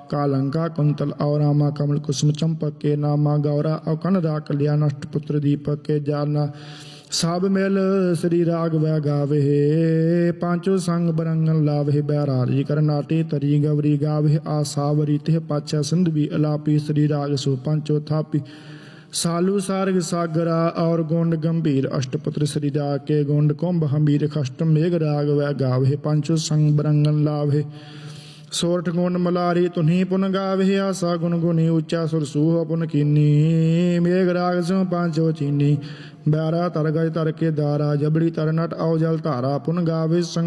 कालंका quintal और रामा कमल कुसुम चंपक के नामा गौरा अवकन रा कल्याण अष्टपुत्र दीपक के जाना सब मिल श्री राग वै गावे पांचो संग बरंगन लावे बैराज कर नाटे तरी गवरी गावे आसावरी ते पाछा सिंधवी अलापी श्री राग सो पांचो थापी सालू सार्ग सागरा और गोंड गंभीर अष्टपुत्र श्री राग के गोंड कुंभ हमीर खष्ट मेघ राग वै गावे पांचो संग बरंगन लावे सोरठ गुण मलारी तुन्ही पुन गावे आसा गुण गुनी ऊंचा सुरसूह पुन कीनी मेघ राग सो पांचो चीनी बैरा तर गज तर के दारा जबड़ी तर नट औ जल धारा पुन गावे संग